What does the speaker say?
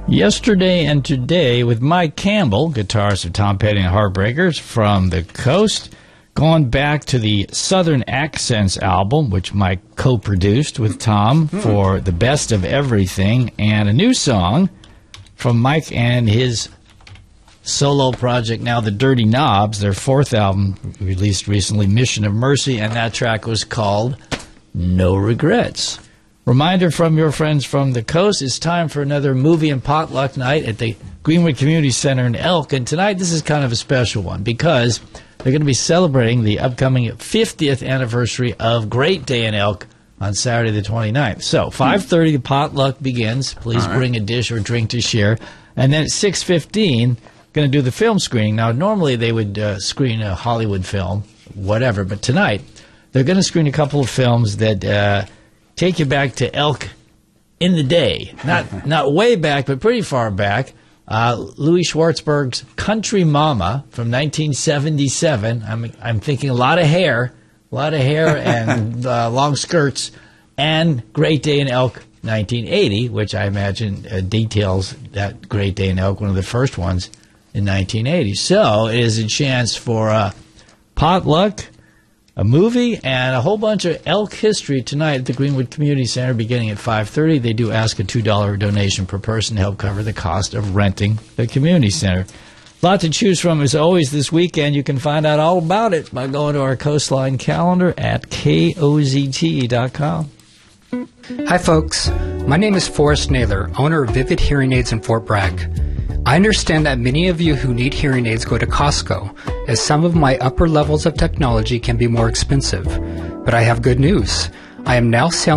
Yesterday and Today with Mike Campbell, guitarist of Tom Petty and Heartbreakers from the coast, going back to the Southern Accents album, which Mike co-produced with Tom for The Best of Everything, and a new song from Mike and his solo project, now the Dirty Knobs, their fourth album released recently, Mission of Mercy, and that track was called No Regrets. Reminder from your friends from the coast, it's time for another movie and potluck night at the Greenwood Community Center in Elk. And tonight, this is kind of a special one because they're going to be celebrating the upcoming 50th anniversary of Great Day in Elk on Saturday the 29th. So, 5:30, the potluck begins. Please bring a dish or drink to share. And then at 6:15, going to do the film screening. Now, normally they would screen a Hollywood film, whatever. But tonight, they're going to screen a couple of films that take you back to Elk in the day. Not way back, but pretty far back. Louis Schwartzberg's Country Mama from 1977. I'm thinking a lot of hair and long skirts. And Great Day in Elk 1980, which I imagine details that Great Day in Elk, one of the first ones in 1980. So it is a chance for potluck, a movie, and a whole bunch of elk history tonight at the Greenwood Community Center beginning at 5:30. They do ask a $2 donation per person to help cover the cost of renting the community center. A lot to choose from as always this weekend. You can find out all about it by going to our Coastline calendar at KOZT.com. Hi folks, my name is Forrest Naylor, owner of Vivid Hearing Aids in Fort Bragg. I understand that many of you who need hearing aids go to Costco, as some of my upper levels of technology can be more expensive. But I have good news. I am now selling